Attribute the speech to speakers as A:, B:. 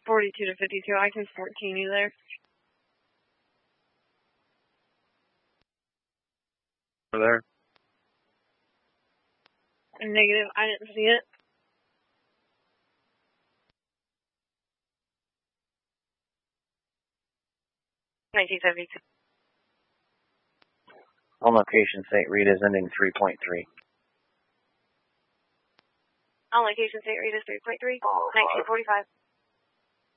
A: 42 to 52. I can 14 you there.
B: There.
A: Negative. I didn't see it. $19.72.
B: On location, St. Rita's ending 3.3.
A: On location, St. Rita's 3.3. 1945.